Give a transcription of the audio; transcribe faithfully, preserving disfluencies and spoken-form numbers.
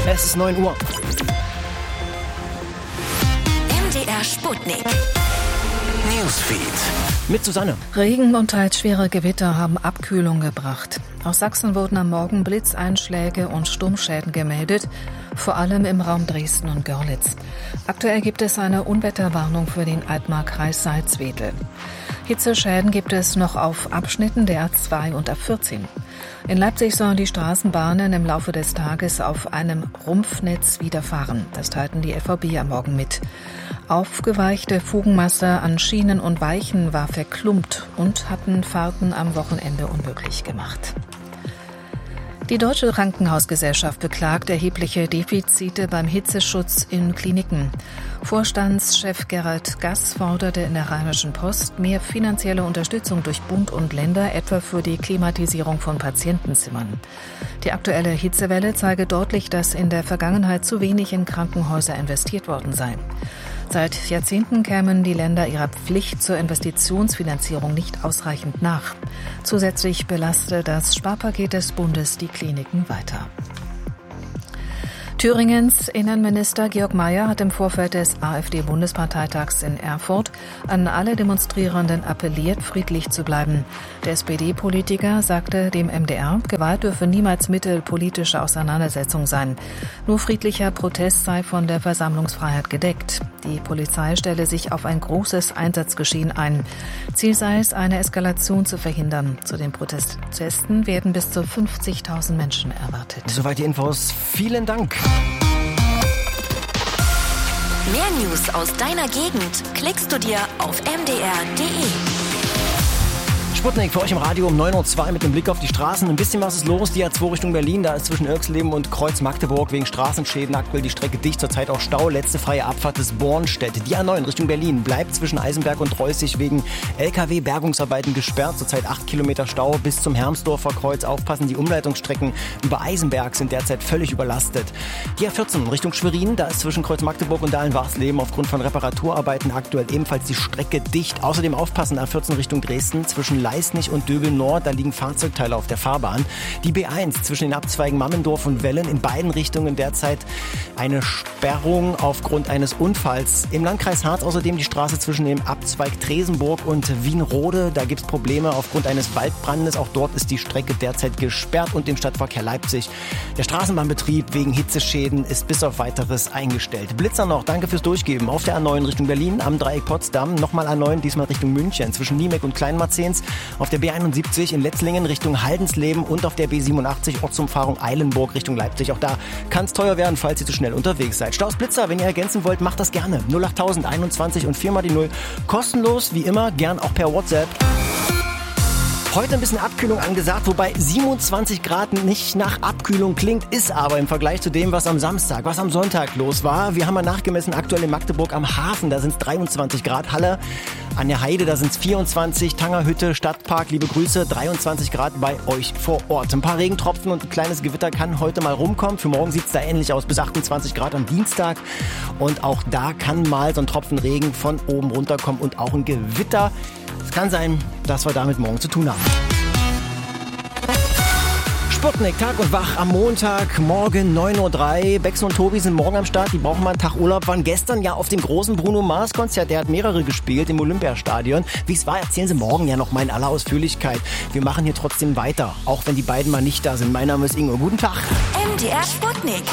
Es ist neun Uhr. M D R Sputnik. Newsfeed. Mit Susanne. Regen und teils schwere Gewitter haben Abkühlung gebracht. Aus Sachsen wurden am Morgen Blitzeinschläge und Sturmschäden gemeldet, vor allem im Raum Dresden und Görlitz. Aktuell gibt es eine Unwetterwarnung für den Altmark-Kreis Salzwedel. Hitzeschäden gibt es noch auf Abschnitten der A zwei und A vierzehn. In Leipzig sollen die Straßenbahnen im Laufe des Tages auf einem Rumpfnetz wieder fahren. Das teilten die L V B am Morgen mit. Aufgeweichte Fugenmasse an Schienen und Weichen war verklumpt und hatten Fahrten am Wochenende unmöglich gemacht. Die Deutsche Krankenhausgesellschaft beklagt erhebliche Defizite beim Hitzeschutz in Kliniken. Vorstandschef Gerald Gass forderte in der Rheinischen Post mehr finanzielle Unterstützung durch Bund und Länder, etwa für die Klimatisierung von Patientenzimmern. Die aktuelle Hitzewelle zeige deutlich, dass in der Vergangenheit zu wenig in Krankenhäuser investiert worden sei. Seit Jahrzehnten kämen die Länder ihrer Pflicht zur Investitionsfinanzierung nicht ausreichend nach. Zusätzlich belaste das Sparpaket des Bundes die Kliniken weiter. Thüringens Innenminister Georg Mayer hat im Vorfeld des AfD-Bundesparteitags in Erfurt an alle Demonstrierenden appelliert, friedlich zu bleiben. Der S P D-Politiker sagte dem M D R, Gewalt dürfe niemals Mittel politischer Auseinandersetzung sein. Nur friedlicher Protest sei von der Versammlungsfreiheit gedeckt. Die Polizei stelle sich auf ein großes Einsatzgeschehen ein. Ziel sei es, eine Eskalation zu verhindern. Zu den Protesten werden bis zu fünfzigtausend Menschen erwartet. Soweit die Infos. Vielen Dank. Mehr News aus deiner Gegend klickst du dir auf m d r punkt d e. Sputnik für euch im Radio um neun Uhr zwei mit dem Blick auf die Straßen. Ein bisschen was ist los. Die A zwei Richtung Berlin, da ist zwischen Irxleben und Kreuz Magdeburg wegen Straßenschäden aktuell die Strecke dicht. Zurzeit auch Stau. Letzte freie Abfahrt ist Bornstedt. Die A neun Richtung Berlin bleibt zwischen Eisenberg und Reußig wegen L K W-Bergungsarbeiten gesperrt. Zurzeit acht Kilometer Stau bis zum Hermsdorfer Kreuz. Aufpassen, die Umleitungsstrecken über Eisenberg sind derzeit völlig überlastet. Die A vierzehn Richtung Schwerin, da ist zwischen Kreuz Magdeburg und Dahlen-Warsleben aufgrund von Reparaturarbeiten aktuell ebenfalls die Strecke dicht. Außerdem aufpassen, A vierzehn Richtung Dresden zwischen Leisnig und Döbel Nord, da liegen Fahrzeugteile auf der Fahrbahn. Die B eins zwischen den Abzweigen Mammendorf und Wellen, in beiden Richtungen derzeit eine Sperrung aufgrund eines Unfalls. Im Landkreis Harz außerdem die Straße zwischen dem Abzweig Tresenburg und Wienrode, da gibt es Probleme aufgrund eines Waldbrandes. Auch dort ist die Strecke derzeit gesperrt und im Stadtverkehr Leipzig. Der Straßenbahnbetrieb wegen Hitzeschäden ist bis auf Weiteres eingestellt. Blitzer noch, danke fürs Durchgeben. Auf der A neun Richtung Berlin, am Dreieck Potsdam, nochmal A neun, diesmal Richtung München, zwischen Niemek und Kleinmarzens. Auf der B einundsiebzig in Letzlingen Richtung Haldensleben und auf der B siebenundachtzig Ortsumfahrung Eilenburg Richtung Leipzig. Auch da kann es teuer werden, falls ihr zu schnell unterwegs seid. Staus Blitzer, wenn ihr ergänzen wollt, macht das gerne. null acht null null einundzwanzig und vier mal die null. Kostenlos, wie immer, gern auch per WhatsApp. Heute ein bisschen Abkühlung angesagt, wobei siebenundzwanzig Grad nicht nach Abkühlung klingt, ist aber im Vergleich zu dem, was am Samstag, was am Sonntag los war. Wir haben mal nachgemessen, aktuell in Magdeburg am Hafen, da sind es dreiundzwanzig Grad. Halle an der Heide, da sind es vierundzwanzig. Tangerhütte, Stadtpark, liebe Grüße, dreiundzwanzig Grad bei euch vor Ort. Ein paar Regentropfen und ein kleines Gewitter kann heute mal rumkommen. Für morgen sieht es da ähnlich aus, bis achtundzwanzig Grad am Dienstag. Und auch da kann mal so ein Tropfen Regen von oben runterkommen und auch ein Gewitter. Es kann sein, dass wir damit morgen zu tun haben. Sputnik, Tag und Wach am Montag, morgen neun Uhr drei. Bex und Tobi sind morgen am Start, die brauchen mal einen Tag Urlaub. Waren gestern ja auf dem großen Bruno Mars Konzert, der hat mehrere gespielt im Olympiastadion. Wie es war, erzählen sie morgen ja noch mal in aller Ausführlichkeit. Wir machen hier trotzdem weiter, auch wenn die beiden mal nicht da sind. Mein Name ist Ingo, guten Tag. M D R Sputnik.